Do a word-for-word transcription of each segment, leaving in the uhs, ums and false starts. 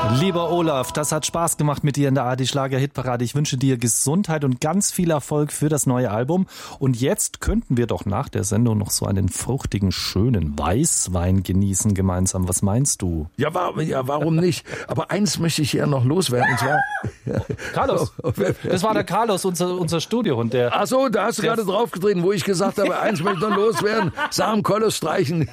Lieber Olaf, das hat Spaß gemacht mit dir in der A R D Schlager-Hitparade. Ich wünsche dir Gesundheit und ganz viel Erfolg für das neue Album. Und jetzt könnten wir doch nach der Sendung noch so einen fruchtigen, schönen Weißwein genießen gemeinsam. Was meinst du? Ja, war, ja warum nicht? Aber eins möchte ich hier noch loswerden. Und zwar Carlos, das war der Carlos, unser, unser Studiohund. Der, Ach so, da hast du gerade draufgetreten, wo ich gesagt habe, eins möchte ich noch loswerden. Sam Kollos streichen.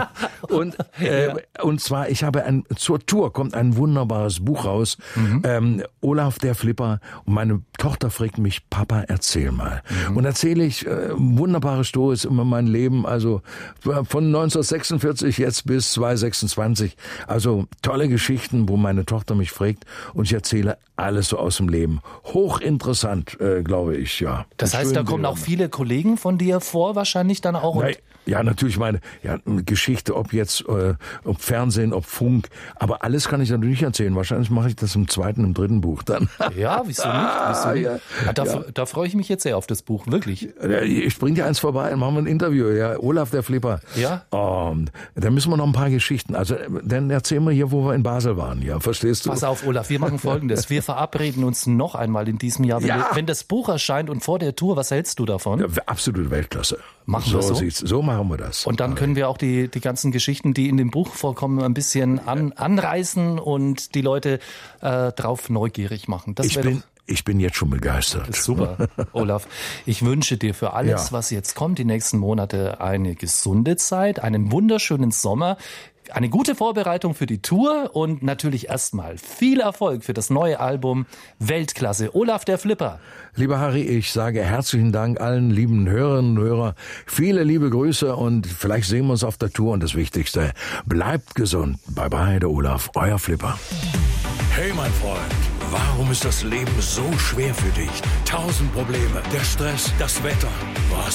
Und, äh, und zwar, ich habe ein, zur Tour kommt ein wunderbares Buch raus. Mhm. Ähm, Olaf der Flipper. Und meine Tochter fragt mich, Papa, erzähl mal. Mhm. Und erzähle ich äh, wunderbare Stories über mein Leben. Also von neunzehnhundertsechsundvierzig jetzt bis zweitausendsechsundzwanzig. Also tolle Geschichten, wo meine Tochter mich fragt. Und ich erzähle alles so aus dem Leben. Hochinteressant, äh, glaube ich, ja. Das heißt, da kommen auch viele Kollegen von dir vor, wahrscheinlich dann auch? Nein, ja, natürlich meine ja, Geschichte, ob jetzt, äh, ob Fernsehen, ob Funk, aber alles kann ich natürlich nicht erzählen. Wahrscheinlich mache ich das im zweiten, im dritten Buch dann. Ja, wieso nicht? Wieso nicht? Ja, ja, da, ja. da freue ich mich jetzt sehr auf das Buch, wirklich. Ich bring dir eins vorbei, dann machen wir ein Interview, ja. Olaf der Flipper. Ja. Oh, da müssen wir noch ein paar Geschichten. Also, dann erzählen wir hier, wo wir in Basel waren, ja, verstehst du? Pass auf, Olaf, wir machen Folgendes. Wir verabreden uns noch einmal in diesem Jahr. Wenn, ja. wir, wenn das Buch erscheint und vor der Tour, was hältst du davon? Ja, absolute Weltklasse. Machen so wir so? Sieht's. So machen wir das. Und dann können wir auch die, die ganzen Geschichten, die in dem Buch vorkommen, ein bisschen an, anreißen und die Leute äh, drauf neugierig machen. Das ich, bin, doch, ich bin jetzt schon begeistert. Super, Olaf. Ich wünsche dir für alles, ja. was jetzt kommt, die nächsten Monate, eine gesunde Zeit, einen wunderschönen Sommer, eine gute Vorbereitung für die Tour und natürlich erstmal viel Erfolg für das neue Album Weltklasse. Olaf der Flipper. Lieber Harry, ich sage herzlichen Dank allen lieben Hörerinnen und Hörern. Viele liebe Grüße und vielleicht sehen wir uns auf der Tour. Und das Wichtigste, bleibt gesund. Bye bye, der Olaf, euer Flipper. Hey mein Freund, warum ist das Leben so schwer für dich? Tausend Probleme, der Stress, das Wetter. Was